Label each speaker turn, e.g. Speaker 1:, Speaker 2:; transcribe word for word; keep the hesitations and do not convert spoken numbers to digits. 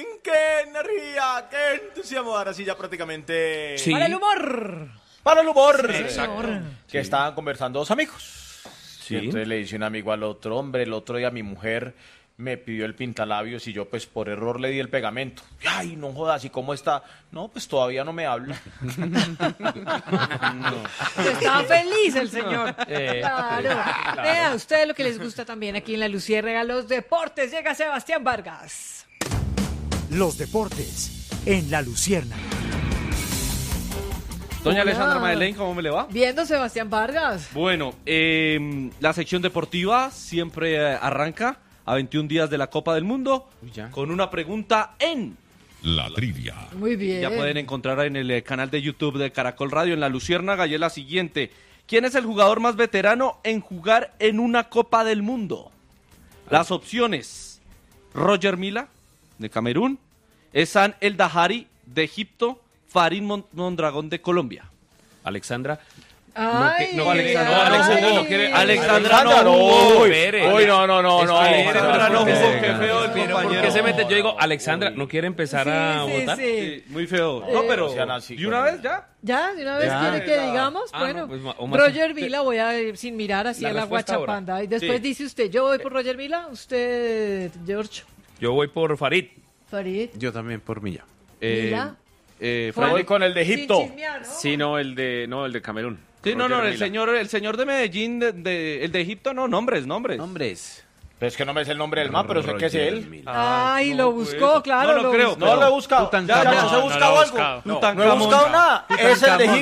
Speaker 1: fin, qué energía, qué entusiasmo. Ahora sí, ya prácticamente...
Speaker 2: Sí.
Speaker 3: Para el humor.
Speaker 1: Para el humor.
Speaker 3: Sí,
Speaker 1: Exacto.
Speaker 3: señor.
Speaker 1: Que estaban conversando dos amigos.
Speaker 2: Sí.
Speaker 1: Y entonces le dice un amigo al otro, hombre, el otro día mi mujer me pidió el pintalabios y yo pues por error le di el pegamento. Ay, no jodas, ¿y cómo está? No, pues todavía no me habla.
Speaker 3: Está feliz el señor.
Speaker 2: Eh,
Speaker 3: Claro. Vea, a ustedes lo que les gusta también aquí en La Luciérnaga, los deportes. Llega Sebastián Vargas.
Speaker 4: Los deportes en La Luciérnaga.
Speaker 2: Doña
Speaker 3: Hola.
Speaker 2: Alessandra Madeleine, ¿cómo me le va?
Speaker 3: Viendo Sebastián Vargas.
Speaker 2: Bueno, eh, la sección deportiva siempre eh, arranca a veintiún días de la Copa del Mundo con una pregunta en...
Speaker 5: La trivia.
Speaker 3: Muy bien.
Speaker 2: Ya pueden encontrar en el eh, canal de YouTube de Caracol Radio en La Luciérnaga y es la siguiente. ¿Quién es el jugador más veterano en jugar en una Copa del Mundo? Las opciones: Roger Mila, de Camerún, Esan El Dahari, de Egipto, Farid Mon- Mondragón, de Colombia.
Speaker 6: Alexandra.
Speaker 3: Ay,
Speaker 6: No, Alexandra, no,
Speaker 3: ay.
Speaker 6: Alexandra no quiere.
Speaker 2: Alexandra no
Speaker 1: no,
Speaker 2: jugó.
Speaker 1: uy,
Speaker 6: Espere.
Speaker 1: uy, no, no, no, no.
Speaker 6: Espere,
Speaker 2: Alexandra no
Speaker 6: pero
Speaker 2: jugó,
Speaker 6: ¿por qué?
Speaker 2: qué feo el
Speaker 6: Pero ¿por
Speaker 2: compañero.
Speaker 6: qué se mete? Yo digo, Alexandra, ¿no quiere empezar a
Speaker 3: Sí, sí,
Speaker 6: votar?
Speaker 3: sí.
Speaker 2: Sí, muy feo. No, pero
Speaker 1: sean así
Speaker 2: ¿y una
Speaker 1: con-
Speaker 2: vez ya?
Speaker 3: ¿Ya? ¿De una vez
Speaker 6: Ya.
Speaker 3: quiere que digamos?
Speaker 6: Ah,
Speaker 3: bueno,
Speaker 6: no, pues, ma- o más-
Speaker 3: Roger Vila, voy a ir sin mirar así
Speaker 6: La
Speaker 3: a la
Speaker 6: respuesta ahora.
Speaker 3: guachapanda. Y después
Speaker 2: Sí.
Speaker 3: dice usted, yo voy por Roger Vila, usted, George,
Speaker 6: Yo voy por Farid.
Speaker 3: Farid,
Speaker 7: Yo también por Milla.
Speaker 2: Eh,
Speaker 3: Mila.
Speaker 2: eh,
Speaker 3: Juan.
Speaker 2: Fran-
Speaker 1: Voy con el de Egipto.
Speaker 3: Sin chismear, ¿no?
Speaker 6: Sí, no, el de, no, el de Camerún.
Speaker 2: Sí, no,
Speaker 6: Roger
Speaker 2: no, el
Speaker 6: Mila.
Speaker 2: señor, el señor de Medellín, de, de- el de Egipto, no, nombres, nombres.
Speaker 7: Hombres.
Speaker 1: Pero es que no me sé el nombre del man, pero sé que es él.
Speaker 3: Ay,
Speaker 2: no,
Speaker 3: lo
Speaker 2: pues,
Speaker 3: buscó, claro.
Speaker 2: no lo creo.
Speaker 3: buscó.
Speaker 1: No lo he buscado.
Speaker 7: Tutankamón.
Speaker 1: Ya, ya, ¿se ha
Speaker 6: No, no
Speaker 1: buscado
Speaker 6: lo he
Speaker 1: algo?
Speaker 6: buscado. No.
Speaker 1: No he buscado nada. Es el de Egipto.